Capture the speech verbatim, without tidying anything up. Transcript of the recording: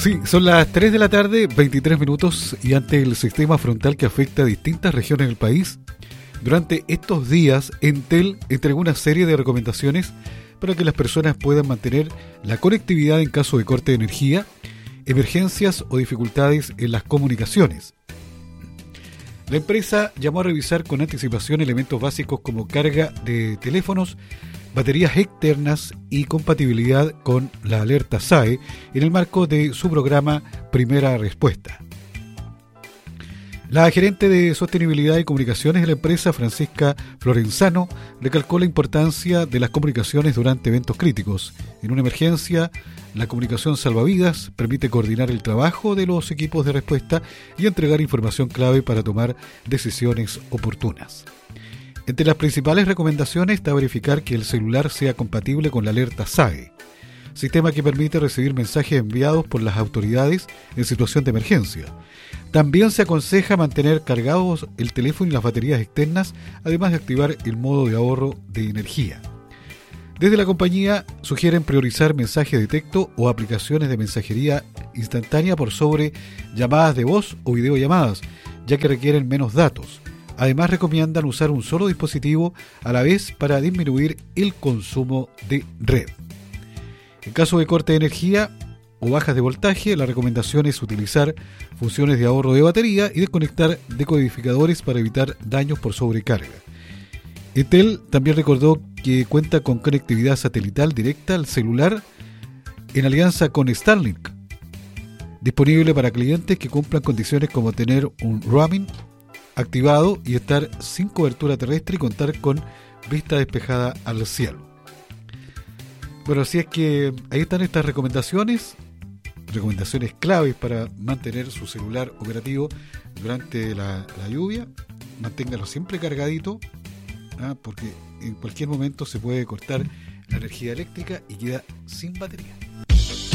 Sí, son las tres de la tarde, veintitrés minutos, y ante el sistema frontal que afecta a distintas regiones del país, durante estos días Entel entregó una serie de recomendaciones para que las personas puedan mantener la conectividad en caso de corte de energía, emergencias o dificultades en las comunicaciones. La empresa llamó a revisar con anticipación elementos básicos como carga de teléfonos, baterías externas y compatibilidad con la alerta S A E en el marco de su programa Primera Respuesta. La gerente de Sostenibilidad y Comunicaciones de la empresa, Francisca Florenzano, recalcó la importancia de las comunicaciones durante eventos críticos. En una emergencia, la comunicación salvavidas permite coordinar el trabajo de los equipos de respuesta y entregar información clave para tomar decisiones oportunas. Entre las principales recomendaciones está verificar que el celular sea compatible con la alerta S A E, sistema que permite recibir mensajes enviados por las autoridades en situación de emergencia. También se aconseja mantener cargados el teléfono y las baterías externas, además de activar el modo de ahorro de energía. Desde la compañía sugieren priorizar mensajes de texto o aplicaciones de mensajería instantánea por sobre llamadas de voz o videollamadas, ya que requieren menos datos. Además, recomiendan usar un solo dispositivo a la vez para disminuir el consumo de red. En caso de corte de energía o bajas de voltaje, la recomendación es utilizar funciones de ahorro de batería y desconectar decodificadores para evitar daños por sobrecarga. Entel también recordó que cuenta con conectividad satelital directa al celular en alianza con Starlink, disponible para clientes que cumplan condiciones como tener un roaming activado y estar sin cobertura terrestre y contar con vista despejada al cielo. Bueno, así es que ahí están estas recomendaciones, recomendaciones claves para mantener su celular operativo durante la, la lluvia. Manténgalo siempre cargadito, ¿ah? Porque en cualquier momento se puede cortar la energía eléctrica y queda sin batería.